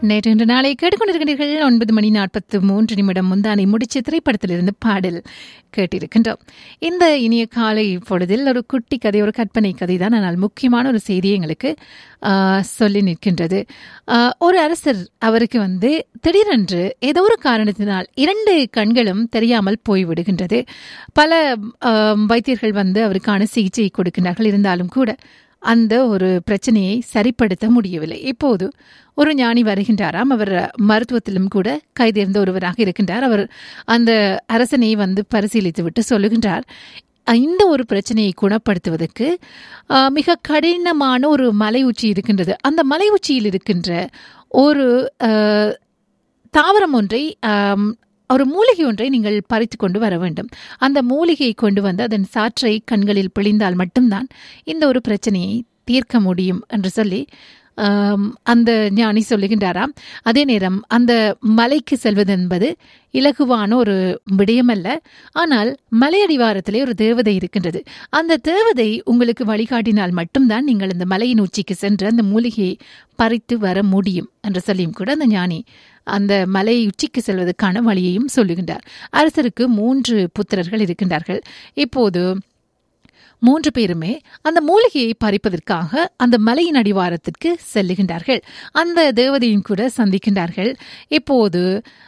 நேற்று இன்று நாளை கேட்டுக்கொண்டிருக்கிறீர்கள். 9:43 முந்தானை முடிச்ச திரைப்படத்திலிருந்து பாடல் கேட்டிருக்கின்றோம். இந்த இனிய காலை பொழுதில் ஒரு குட்டி கதை, ஒரு கற்பனை கதை தான், ஆனால் முக்கியமான ஒரு செய்தியை எங்களுக்கு சொல்லி நிற்கின்றது. ஒரு அரசர், அவருக்கு திடீரென்று ஏதோ ஒரு காரணத்தினால் 2 கண்களும் தெரியாமல் போய்விடுகின்றது. பல வைத்தியர்கள் அவருக்கான சிகிச்சை கொடுக்கின்றார்கள். இருந்தாலும் கூட அந்த ஒரு பிரச்சனையை சரிப்படுத்த முடியவில்லை. இப்போது ஒரு ஞானி வருகின்றாராம். அவர் மருத்துவத்திலும் கூட கைதேர்ந்த ஒருவராக இருக்கின்றார். அவர் அந்த அரசனை பரிசீலித்து விட்டு சொல்லுகின்றார், இந்த ஒரு பிரச்சனையை குணப்படுத்துவதற்கு மிக கடினமான ஒரு மலை உச்சி இருக்கின்றது. அந்த மலை உச்சியில் இருக்கின்ற ஒரு தாவரம் ஒன்றை, ஒரு மூலிகை ஒன்றை நீங்கள் பறித்து கொண்டு வர வேண்டும். அந்த மூலிகையை கொண்டு அதன் சாற்றை கண்களில் பிழிந்தால் மட்டும்தான் இந்த ஒரு பிரச்சனையை தீர்க்க முடியும் என்று சொல்லி அந்த ஞானி சொல்லுகின்றாராம். அதே நேரம் அந்த மலைக்கு செல்வது என்பது இலகுவான ஒரு விடயமல்ல. ஆனால் மலையடிவாரத்திலே ஒரு தேவதை இருக்கின்றது. அந்த தேவதை உங்களுக்கு வழிகாட்டினால் மட்டும்தான் நீங்கள் அந்த மலையின் உச்சிக்கு சென்று அந்த மூலிகையை பறித்து வர முடியும் என்று சொல்லியும் கூட அந்த ஞானி அந்த மலை உச்சிக்கு செல்வதற்கான வழியையும் சொல்லுகின்றார். அரசருக்கு 3 புத்திரர்கள் இருக்கின்றார்கள். இப்போது 3 பேருமே அந்த மூலிகையை பறிப்பதற்காக அந்த மலையின் அடிவாரத்திற்கு செல்லுகின்றார்கள். அந்த தேவதையும் கூட சந்திக்கின்றார்கள். இப்போது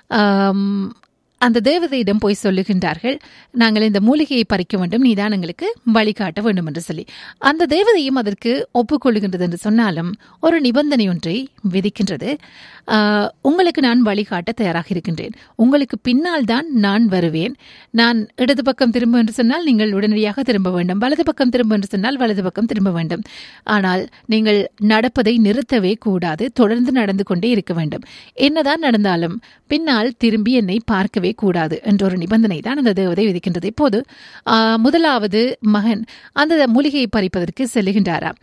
அந்த தேவதையிடம் போய் சொல்லுகின்றார்கள், நாங்கள் இந்த மூலிகையை பறிக்க வேண்டும், நீதான் எங்களுக்கு வழிகாட்ட வேண்டும் என்று சொல்லி. அந்த தேவதையும் அதற்கு ஒப்புக்கொள்ளுகின்றது என்று சொன்னாலும் ஒரு நிபந்தனை ஒன்றை விதிக்கின்றது. உங்களுக்கு நான் வழிகாட்ட தயாராக இருக்கின்றேன், உங்களுக்கு பின்னால் தான் நான் வருவேன். நான் இடது பக்கம் திரும்ப என்று சொன்னால் நீங்கள் உடனடியாக திரும்ப வேண்டும், வலது பக்கம் திரும்ப என்று சொன்னால் வலது பக்கம் திரும்ப வேண்டும். ஆனால் நீங்கள் நடப்பதை நிறுத்தவே கூடாது, தொடர்ந்து நடந்து கொண்டே இருக்க வேண்டும். என்னதான் நடந்தாலும் பின்னால் திரும்பி என்னை பார்க்கவே கூடாது என்ற ஒரு நிபந்தனை தான் அந்த தேவதை விதிக்கின்றது. இப்போது முதலாவது மகன் அந்த மூலிகையை பறிப்பதற்கு செல்லுகின்றாராம்.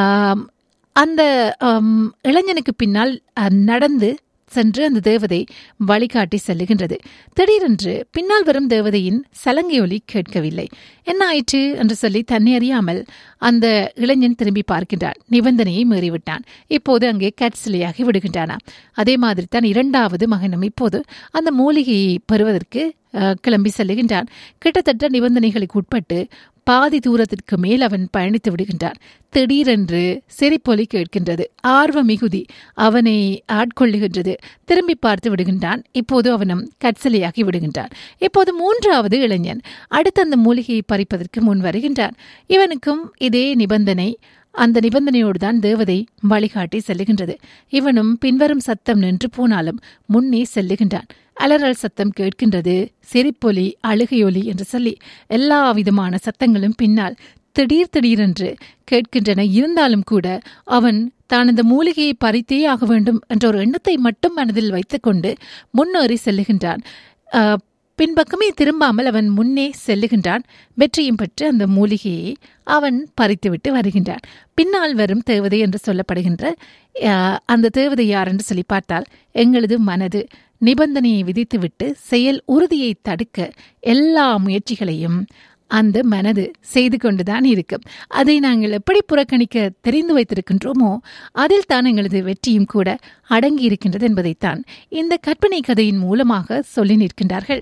அந்த இளைஞனுக்கு பின்னால் நடந்து சென்று அந்த தேவதை வழிகாட்டி செல்லுகின்றது. திடீரென்று பின்னால் வரும் தேவதையின் சலங்கை ஒலி கேட்கவில்லை. என்ன ஆயிற்று என்று சொல்லி தன்னை அறியாமல் அந்த இளைஞன் திரும்பி பார்க்கின்றான். நிபந்தனையை மீறிவிட்டான். இப்போது அங்கே கட்சிலையாகி விடுகின்றானா. அதே மாதிரி தான் 2வது மகனும் இப்போது அந்த மூலிகையை பெறுவதற்கு கிளம்பி செல்லுகின்றான். கிட்டத்தட்ட நிபந்தனைகளுக்கு உட்பட்டு பாதி தூரத்திற்கு மேல் அவன் பயணித்து விடுகின்றான். திடீரென்று சிரிப்பொலி கேட்கின்றது. ஆர்வ மிகுதி அவனை ஆட்கொள்ளுகின்றது. திரும்பி பார்த்து விடுகின்றான். இப்போது அவனும் கட்சிலையாகி விடுகின்றான். இப்போது 3வது இளைஞன் அடுத்த அந்த மூலிகையை பறிப்பதற்கு முன் வருகின்றான். இவனுக்கும் இதே நிபந்தனை. அந்த நிபந்தனையோடு தான் தேவதை வழிகாட்டி செல்லுகின்றது. இவனும் பின்வரும் சத்தம் நின்று போனாலும் முன்னே செல்லுகின்றான். அலறல் சத்தம் கேட்கின்றது, சிரிப்பொலி, அழுகையொலி என்று சொல்லி எல்லா விதமான சத்தங்களும் பின்னால் திடீரென்று கேட்கின்றன. இருந்தாலும் கூட அவன் தான் அந்த மூலிகையை பறித்தே ஆக வேண்டும் என்ற ஒரு எண்ணத்தை மட்டும் மனதில் வைத்துக்கொண்டு முன்னேறி செல்லுகின்றான். பின்பக்கமே திரும்பாமல் அவன் முன்னே செல்லுகின்றான். வெற்றியும் பெற்று அந்த மூலிகையை அவன் பறித்துவிட்டு வருகின்றான். பின்னால் வரும் தேவதை என்று சொல்லப்படுகின்ற அந்த தேவதை யார் என்று சொல்லி பார்த்தால் எங்களது மனது. நிபந்தனையை விதித்துவிட்டு செயல் உறுதியை தடுக்க எல்லா முயற்சிகளையும் அந்த மனது செய்து கொண்டுதான் இருக்கும். அதை நாங்கள் எப்படி புறக்கணிக்க தெரிந்து வைத்திருக்கின்றோமோ அதில் தான் எங்களது வெற்றியும் கூட அடங்கி இருக்கின்றது என்பதைத்தான் இந்த கற்பனை கதையின் மூலமாக சொல்லி நிற்கின்றார்கள்.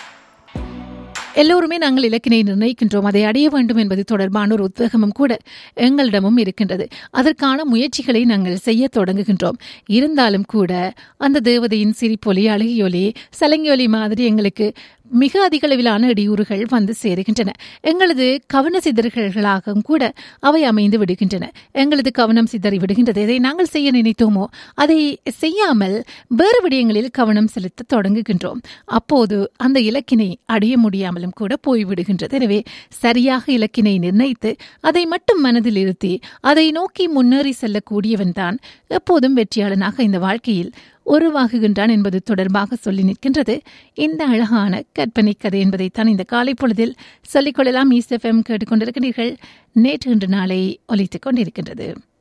எல்லோருமே நாங்கள் இலக்கினை நிர்ணயிக்கின்றோம், அதை அடைய வேண்டும் என்பது தொடர்பான ஒரு உத்வேகமும் கூட எங்களிடமும் இருக்கின்றது. அதற்கான முயற்சிகளை நாங்கள் செய்ய தொடங்குகின்றோம். இருந்தாலும் கூட அந்த தேவதையின் சிரிப்பொலி, அழுகையொலி, சலங்கியொலி மாதிரி எங்களுக்கு மிக அதிக அளவிலான இடையூறுகள் சேருகின்றன. எங்களது கவன சிதறல்களாகவும் கூட அவை அமைந்து விடுகின்றன. எங்களது கவனம் சிதறி விடுகின்றது. எதை நாங்கள் செய்ய நினைத்தோமோ அதை செய்யாமல் வேறு விடயங்களில் கவனம் செலுத்த தொடங்குகின்றோம். அப்போது அந்த இலக்கினை அடைய முடியாமலும் கூட போய்விடுகின்றது. எனவே சரியாக இலக்கினை நிர்ணயித்து அதை மட்டும் மனதில் இருத்தி அதை நோக்கி முன்னேறி செல்லக்கூடியவன் தான் எப்போதும் வெற்றியாளனாக இந்த வாழ்க்கையில் உருவாகுகின்றான் என்பது தொடர்பாக சொல்லி நிற்கின்றது இந்த அழகான கற்பனை கதை என்பதைத்தான் இந்த காலை பொழுதில் சொல்லிக்கொள்ளலாம். ஈஸ்ட் எஃப்எம் கேட்டுக்கொண்டிருக்கிறீர்கள். நேற்று இன்று நாளை ஒலித்துக் கொண்டிருக்கின்றது.